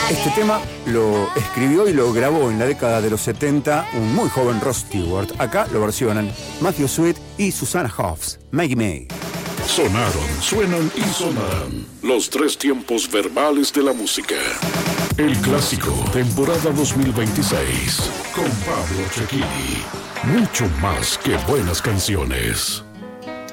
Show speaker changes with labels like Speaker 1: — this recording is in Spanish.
Speaker 1: Este tema lo escribió y lo grabó en la década de los 70 un muy joven Rod Stewart. Acá lo versionan Matthew Sweet y Susanna Hoffs, Maggie May.
Speaker 2: Sonaron, suenan y sonarán los tres tiempos verbales de la música. El clásico, temporada 2026, con Pablo Cecchini. Mucho más que buenas canciones.